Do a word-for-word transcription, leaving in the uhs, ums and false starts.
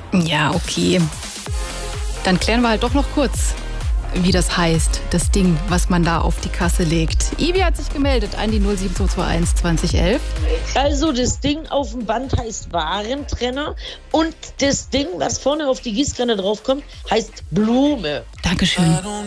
Ja, okay. Dann klären wir halt doch noch kurz, wie das heißt, das Ding, was man da auf die Kasse legt. Ibi hat sich gemeldet, an die null sieben zwei zwei eins zwanzig elf. Also das Ding auf dem Band heißt Warentrenner und das Ding, was vorne auf die Gießkanne draufkommt, heißt Blume. Dankeschön.